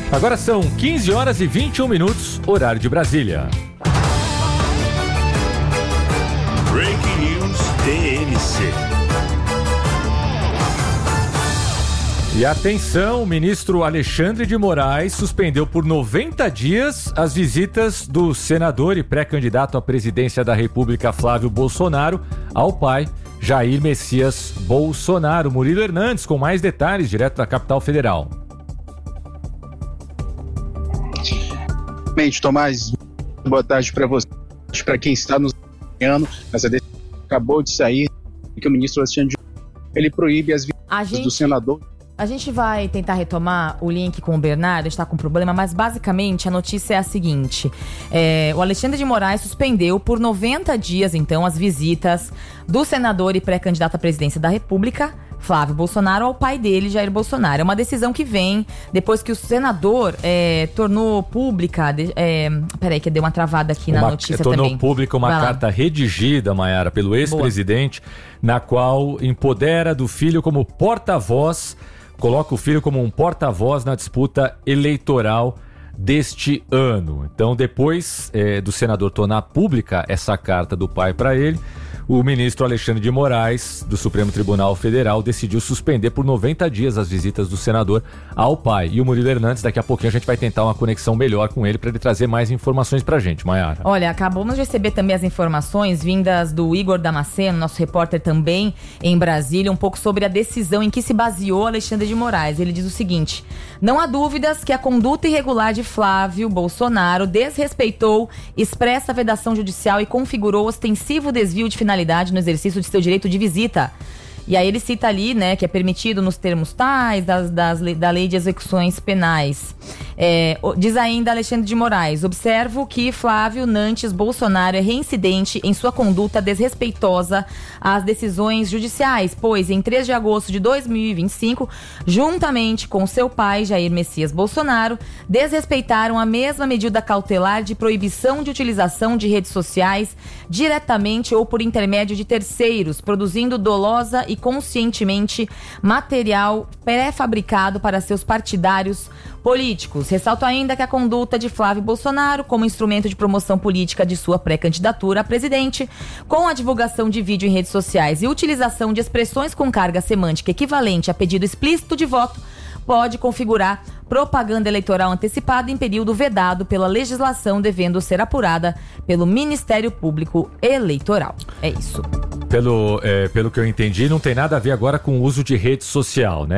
Agora são 15 horas e 21 minutos, horário de Brasília. Breaking News TMC. E atenção, o ministro Alexandre de Moraes suspendeu por 90 dias as visitas do senador e pré-candidato à presidência da República Flávio Bolsonaro ao pai Jair Messias Bolsonaro. Murilo Hernandes com mais detalhes direto da capital federal. Tomás, boa tarde para você, para quem está nos acompanhando. Essa decisão acabou de sair que o ministro Alexandre de Moraes, ele proíbe as visitas do senador. A gente vai tentar retomar o link com o Bernardo, está com problema, mas basicamente a notícia é a seguinte. O Alexandre de Moraes suspendeu por 90 dias, então, as visitas do senador e pré-candidato à presidência da República, Flávio Bolsonaro, ao pai dele, Jair Bolsonaro. É uma decisão que vem depois que o senador tornou pública... peraí, que deu uma travada aqui na notícia também. Tornou pública uma carta redigida, Mayara, pelo ex-presidente, na qual empodera do filho como porta-voz, coloca o filho como um porta-voz na disputa eleitoral deste ano. Então, depois do senador tornar pública essa carta do pai para ele, o ministro Alexandre de Moraes, do Supremo Tribunal Federal, decidiu suspender por 90 dias as visitas do senador ao pai. E o Murilo Hernandes, daqui a pouquinho a gente vai tentar uma conexão melhor com ele para ele trazer mais informações pra gente, Mayara. Olha, acabamos de receber também as informações vindas do Igor Damasceno, nosso repórter também em Brasília, um pouco sobre a decisão em que se baseou Alexandre de Moraes. Ele diz o seguinte: não há dúvidas que a conduta irregular de Flávio Bolsonaro desrespeitou expressa vedação judicial e configurou ostensivo desvio de finalidade no exercício de seu direito de visita. E aí ele cita ali, né, que é permitido nos termos tais da lei de execuções penais. Diz ainda Alexandre de Moraes: observo que Flávio Nantes Bolsonaro é reincidente em sua conduta desrespeitosa às decisões judiciais, pois em 3 de agosto de 2025, juntamente com seu pai, Jair Messias Bolsonaro, desrespeitaram a mesma medida cautelar de proibição de utilização de redes sociais diretamente ou por intermédio de terceiros, produzindo dolosa e conscientemente material pré-fabricado para seus partidários políticos. Ressalto ainda que a conduta de Flávio Bolsonaro como instrumento de promoção política de sua pré-candidatura a presidente, com a divulgação de vídeo em redes sociais e utilização de expressões com carga semântica equivalente a pedido explícito de voto, pode configurar propaganda eleitoral antecipada em período vedado pela legislação, devendo ser apurada pelo Ministério Público Eleitoral. É isso. Pelo que eu entendi, não tem nada a ver agora com o uso de rede social, né?